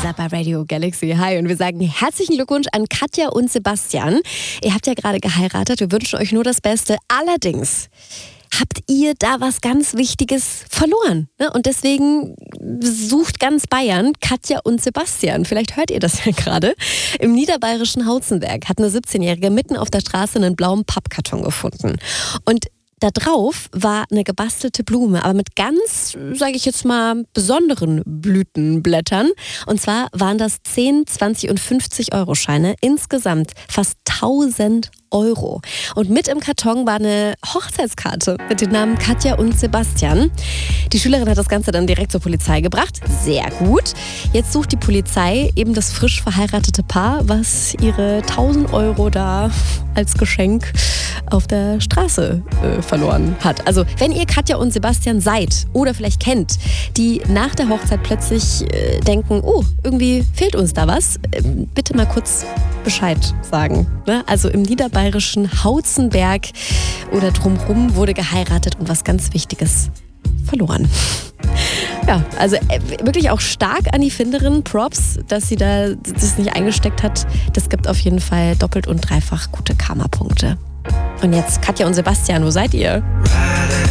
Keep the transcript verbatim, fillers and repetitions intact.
Lisa bei Radio Galaxy. Hi, und wir sagen herzlichen Glückwunsch an Katja und Sebastian. Ihr habt ja gerade geheiratet, wir wünschen euch nur das Beste. Allerdings habt ihr da was ganz Wichtiges verloren. Ne? Und deswegen sucht ganz Bayern Katja und Sebastian. Vielleicht hört ihr das ja gerade. Im niederbayerischen Hauzenberg hat eine siebzehnjährige mitten auf der Straße einen blauen Pappkarton gefunden. Und da drauf war eine gebastelte Blume, aber mit ganz, sage ich jetzt mal, besonderen Blütenblättern. Und zwar waren das zehn, zwanzig und fünfzig Euro Scheine. Insgesamt fast tausend Euro. Und mit im Karton war eine Hochzeitskarte mit den Namen Katja und Sebastian. Die Schülerin hat das Ganze dann direkt zur Polizei gebracht. Sehr gut. Jetzt sucht die Polizei eben das frisch verheiratete Paar, was ihre tausend Euro da als Geschenk auf der Straße äh, verloren hat. Also wenn ihr Katja und Sebastian seid oder vielleicht kennt, die nach der Hochzeit plötzlich äh, denken, oh, irgendwie fehlt uns da was, äh, bitte mal kurz Bescheid sagen. Ne? Also im niederbayerischen Hauzenberg oder drumherum wurde geheiratet und was ganz Wichtiges verloren. Ja, also äh, wirklich auch stark an die Finderin. Props, dass sie da das nicht eingesteckt hat. Das gibt auf jeden Fall doppelt und dreifach gute Karma-Punkte. Und jetzt Katja und Sebastian, wo seid ihr?